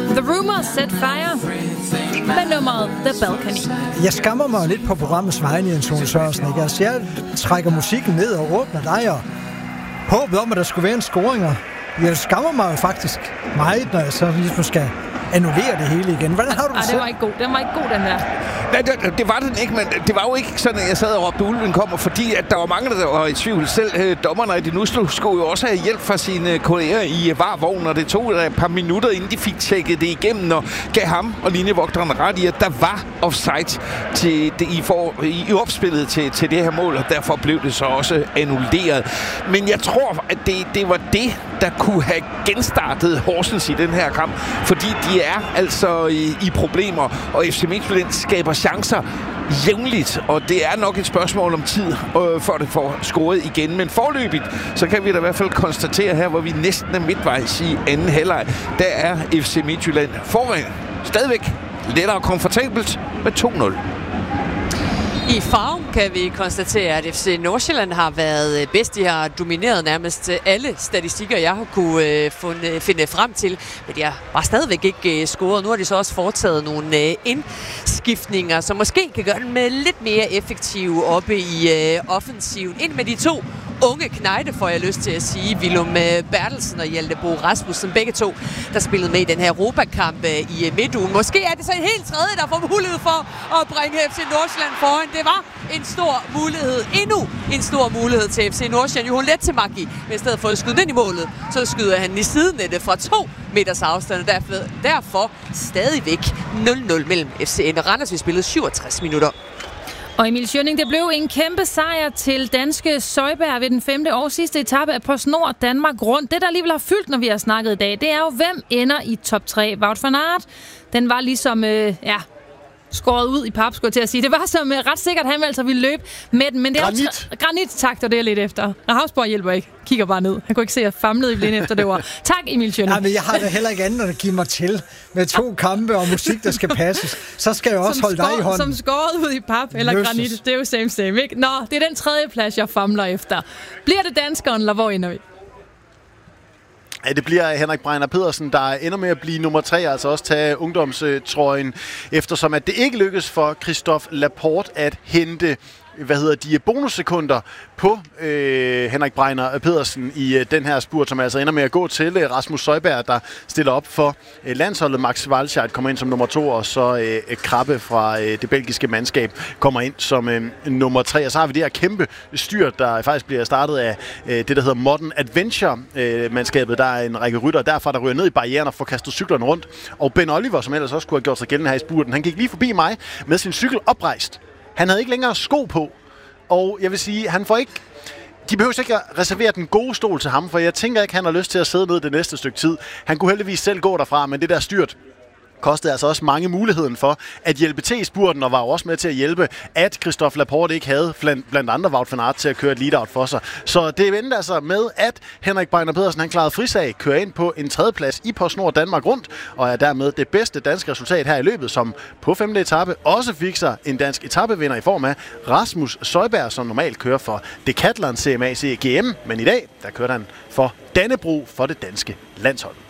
The Rumors Set Fire med nummeret The Balcony. Jeg skammer mig lidt på programmets vegne, Jens Ole Sørensen. Ikke? Altså, jeg trækker musikken ned og åbner dig og håbet om, at der skulle være en scoringer. Jeg skammer mig jo faktisk meget, når jeg så ligesom skal annullere det hele igen. Hvordan har du det selv? Den var ikke god. Den var ikke god, den der. Nej, det var den ikke, men det var jo ikke sådan, at jeg sad og råbte, ulven kommer, fordi at der var mange, der var i tvivl. Selv dommerne i det nu skulle jo også have hjælp fra sine kolleger i varvognen, og det tog et par minutter, inden de fik tjekket det igennem, og gav ham og linjevogteren ret i, at der var offside til det, i opspillet til det her mål, og derfor blev det så også annulleret. Men jeg tror, at det var det, der kunne have genstartet Horsens i den her kamp, fordi de er altså i problemer, og FC Midtjylland skaber chancer jævnligt, og det er nok et spørgsmål om tid, før det får scoret igen. Men forløbigt, så kan vi da i hvert fald konstatere her, hvor vi næsten er midtvejs i anden halvleg, der er FC Midtjylland foran. Stadigvæk lettere komfortabelt med 2-0. I farven kan vi konstatere, at FC Nordsjælland har været bedst. De har domineret nærmest alle statistikker, jeg har kunne finde frem til. Men de har bare stadigvæk ikke scoret. Nu har de så også foretaget nogle indskiftninger, som måske kan gøre dem lidt mere effektive oppe i offensiven. Ind med de to unge knejte, får jeg lyst til at sige. Willum Bertelsen og Hjalte Bo Rasmussen, begge to, der spillede med i den her Europakamp i midtugen. Måske er det så en helt tredje, der får mulighed for at bringe FC Nordsjælland foran. Det var en stor mulighed, endnu en stor mulighed til FC Nordsjælland. Johan Lettmaki, men i stedet for at skyde ind i målet, så skyder han i sidenettet fra 2 meters afstand. Derfor stadigvæk 0-0 mellem FCN og Randers. Vi spillede 67 minutter. Og Emil Schønning, det blev en kæmpe sejr til danske Søjberg ved den 5. og sidste etape af PostNord Danmark rundt. Det, der alligevel har fyldt, når vi har snakket i dag, det er jo, hvem ender i top 3. Wout van Aert, den var ligesom, skåret ud i pap, skulle jeg til at sige. Det var som ret sikkert, at han altså ville løbe med den. Men det er granit, tak, det er lidt efter. Havsborg hjælper ikke. Kigger bare ned. Han kunne ikke se, at jeg famlede i blinde efter det var. Tak, Emil Schønning. Ja, men jeg har da heller ikke andet, at give mig til med 2 kampe og musik, der skal passes. Så skal jeg også holde dig i hånden. Som skåret ud i pap eller granit. Det er jo same, ikke? Nå, det er den 3. plads, jeg famler efter. Bliver det danskeren, eller hvor ender vi? Ja, det bliver Henrik Bregner Pedersen, der ender med at blive nummer 3, altså også tage ungdomstrøjen, eftersom at det ikke lykkes for Christophe Laporte at hente de bonussekunder på Henrik Bregner Pedersen i den her spurt, som altså ender med at gå til Rasmus Søjberg, der stiller op for landsholdet. Max Walscheid kommer ind som nummer 2, og så Krabbe fra det belgiske mandskab kommer ind som nummer 3. Og så har vi det her kæmpe styrt, der faktisk bliver startet af det, der hedder Modern Adventure-mandskabet. Der er en række rytter derfra, der ryger ned i barrieren og får kastet cyklerne rundt. Og Ben Oliver, som ellers også kunne have gjort sig gældende her i spurten, han gik lige forbi mig med sin cykel oprejst. Han havde ikke længere sko på, og jeg vil sige, han får ikke... De behøver ikke at reservere den gode stol til ham, for jeg tænker ikke, han har lyst til at sidde ned det næste stykke tid. Han kunne heldigvis selv gå derfra, men det der styrt kostede altså også mange muligheden for at hjælpe til i spurten, og var jo også med til at hjælpe, at Christophe Laporte ikke havde blandt andre Wout van Aert til at køre et lead-out for sig. Så det endte altså med, at Henrik Bregner Pedersen, han klarede frisag, kører ind på en 3. plads i PostNord Danmark rundt, og er dermed det bedste danske resultat her i løbet, som på 5. etape også fik sig en dansk etapevinder i form af Rasmus Søjberg, som normalt kører for Decathlon CMAC GM, men i dag, der kører han for Dannebro for det danske landshold.